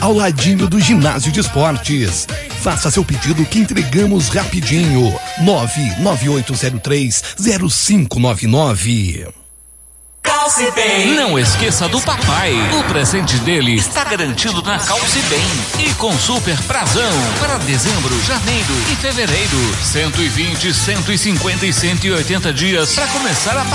ao ladinho do ginásio de esportes. Faça seu pedido que entregamos rapidinho. 998030599. Calce Bem. Não esqueça do papai. O presente dele está garantido na Calce Bem. E com super prazão para dezembro, janeiro e fevereiro. 120, 150 e 180 dias para começar a